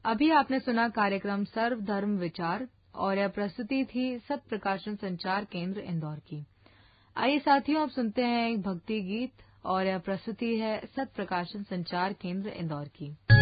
अभी आपने सुना कार्यक्रम सर्व धर्म विचार और यह प्रस्तुति थी सत प्रकाशन संचार केंद्र इंदौर की। आइए साथियों, अब सुनते हैं एक भक्ति गीत और यह प्रस्तुति है सत प्रकाशन संचार केंद्र इंदौर की।